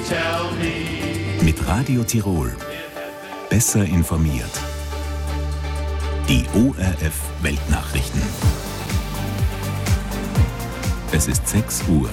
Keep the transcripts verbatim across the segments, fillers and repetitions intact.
Mit Radio Tirol. Besser informiert. Die O R F Weltnachrichten. Es ist sechs Uhr.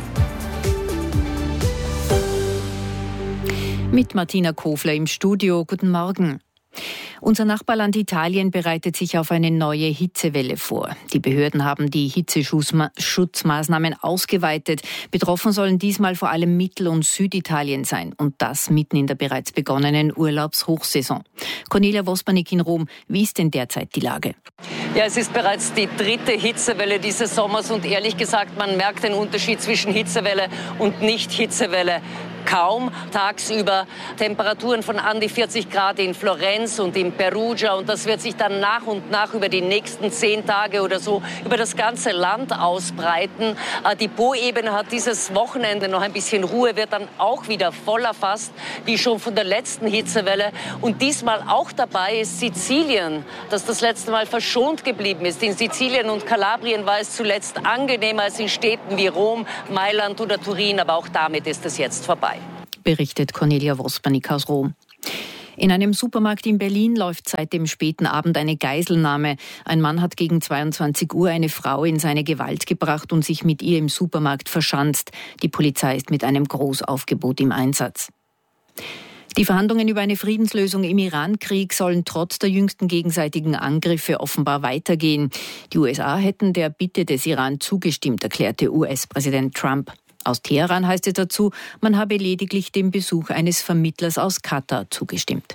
Mit Martina Kofler im Studio. Guten Morgen. Unser Nachbarland Italien bereitet sich auf eine neue Hitzewelle vor. Die Behörden haben die Hitzeschutzmaßnahmen ausgeweitet. Betroffen sollen diesmal vor allem Mittel- und Süditalien sein. Und das mitten in der bereits begonnenen Urlaubshochsaison. Cornelia Wospanik in Rom. Wie ist denn derzeit die Lage? Ja, es ist bereits die dritte Hitzewelle dieses Sommers. Und ehrlich gesagt, man merkt den Unterschied zwischen Hitzewelle und Nicht-Hitzewelle kaum. Tagsüber Temperaturen von an die vierzig Grad in Florenz und in Perugia. Und das wird sich dann nach und nach über die nächsten zehn Tage oder so über das ganze Land ausbreiten. Die Po-Ebene hat dieses Wochenende noch ein bisschen Ruhe, wird dann auch wieder voll erfasst, wie schon von der letzten Hitzewelle. Und diesmal auch dabei ist Sizilien, das das letzte Mal verschont geblieben ist. In Sizilien und Kalabrien war es zuletzt angenehmer als in Städten wie Rom, Mailand oder Turin. Aber auch damit ist es jetzt vorbei. Berichtet Cornelia Wospanik aus Rom. In einem Supermarkt in Berlin läuft seit dem späten Abend eine Geiselnahme. Ein Mann hat gegen zweiundzwanzig Uhr eine Frau in seine Gewalt gebracht und sich mit ihr im Supermarkt verschanzt. Die Polizei ist mit einem Großaufgebot im Einsatz. Die Verhandlungen über eine Friedenslösung im Iran-Krieg sollen trotz der jüngsten gegenseitigen Angriffe offenbar weitergehen. Die U S A hätten der Bitte des Iran zugestimmt, erklärte U S-Präsident Trump. Aus Teheran heißt es dazu, man habe lediglich dem Besuch eines Vermittlers aus Katar zugestimmt.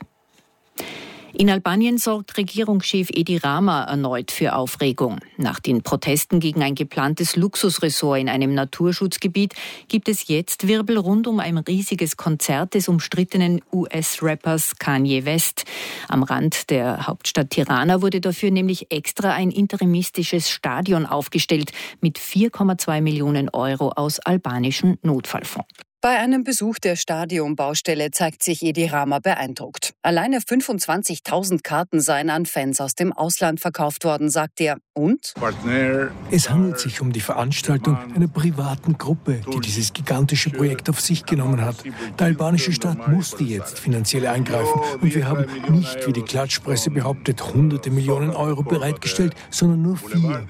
In Albanien sorgt Regierungschef Edi Rama erneut für Aufregung. Nach den Protesten gegen ein geplantes Luxusressort in einem Naturschutzgebiet gibt es jetzt Wirbel rund um ein riesiges Konzert des umstrittenen U S-Rappers Kanye West. Am Rand der Hauptstadt Tirana wurde dafür nämlich extra ein interimistisches Stadion aufgestellt mit vier Komma zwei Millionen Euro aus albanischem Notfallfonds. Bei einem Besuch der Stadionbaustelle zeigt sich Edi Rama beeindruckt. Alleine fünfundzwanzigtausend Karten seien an Fans aus dem Ausland verkauft worden, sagt er. Und? Es handelt sich um die Veranstaltung einer privaten Gruppe, die dieses gigantische Projekt auf sich genommen hat. Die albanische Stadt musste jetzt finanziell eingreifen und wir haben nicht, wie die Klatschpresse behauptet, hunderte Millionen Euro bereitgestellt, sondern nur vier.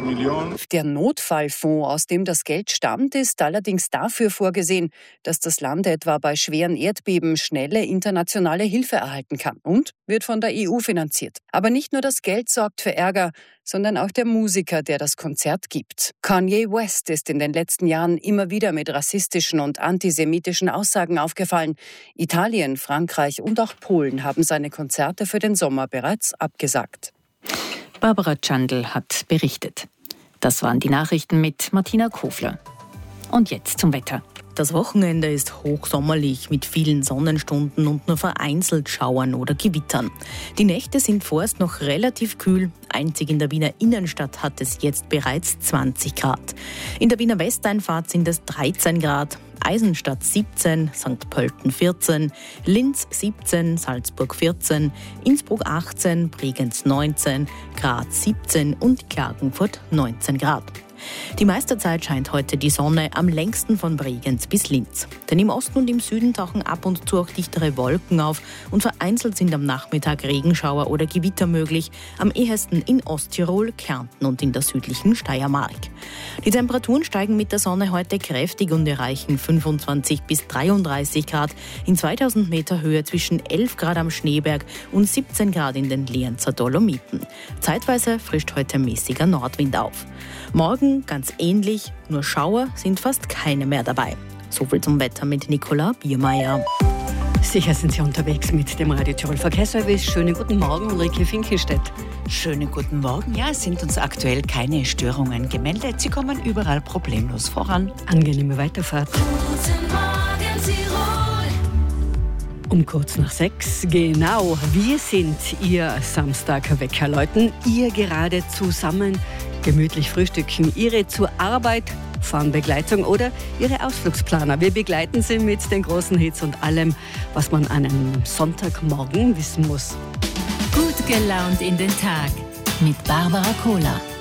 Der Notfallfonds, aus dem das Geld stammt, ist allerdings dafür vorgesehen, dass das Land etwa bei schweren Erdbeben schnelle internationale Hilfe erhalten kann und wird von der E U finanziert. Aber nicht nur das Geld sorgt für Ärger, sondern auch der Musiker, der das Konzert gibt. Kanye West ist in den letzten Jahren immer wieder mit rassistischen und antisemitischen Aussagen aufgefallen. Italien, Frankreich und auch Polen haben seine Konzerte für den Sommer bereits abgesagt. Barbara Tschandl hat berichtet. Das waren die Nachrichten mit Martina Kofler. Und jetzt zum Wetter. Das Wochenende ist hochsommerlich mit vielen Sonnenstunden und nur vereinzelt Schauern oder Gewittern. Die Nächte sind vorerst noch relativ kühl. Einzig in der Wiener Innenstadt hat es jetzt bereits zwanzig Grad. In der Wiener Westeinfahrt sind es dreizehn Grad. Eisenstadt siebzehn, Sankt Pölten vierzehn, Linz siebzehn, Salzburg vierzehn, Innsbruck achtzehn, Bregenz neunzehn, Graz siebzehn und Klagenfurt neunzehn Grad. Die meiste Zeit scheint heute die Sonne, am längsten von Bregenz bis Linz. Denn im Osten und im Süden tauchen ab und zu auch dichtere Wolken auf und vereinzelt sind am Nachmittag Regenschauer oder Gewitter möglich, am ehesten in Osttirol, Kärnten und in der südlichen Steiermark. Die Temperaturen steigen mit der Sonne heute kräftig und erreichen fünfundzwanzig bis dreiunddreißig Grad, in zweitausend Meter Höhe zwischen elf Grad am Schneeberg und siebzehn Grad in den Lienzer Dolomiten. Zeitweise frischt heute mäßiger Nordwind auf. Morgen ganz ähnlich, nur Schauer sind fast keine mehr dabei. Soviel zum Wetter mit Nicola Biermeier. Sicher sind Sie unterwegs mit dem Radio Tirol Verkehrsservice. Schönen guten Morgen, Ulrike Finkelstedt. Schönen guten Morgen. Ja, es sind uns aktuell keine Störungen gemeldet. Sie kommen überall problemlos voran. Angenehme Weiterfahrt. Guten Morgen, Tirol. Um kurz nach sechs, genau. Wir sind Ihr Samstag-Weckerläuten. Ihr gerade zusammen gemütlich frühstücken. Ihre zur Arbeit, Fahrbegleitung oder Ihre Ausflugsplaner. Wir begleiten Sie mit den großen Hits und allem, was man an einem Sonntagmorgen wissen muss. Gut gelaunt in den Tag mit Barbara Kohler.